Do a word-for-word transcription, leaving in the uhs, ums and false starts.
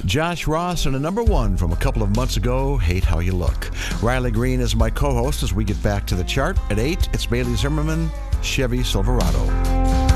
Josh Ross and a number one from a couple of months ago, Hate How You Look. Riley Green is my co-host as we get back to the chart. At eight, it's Bailey Zimmerman, Chevy Silverado.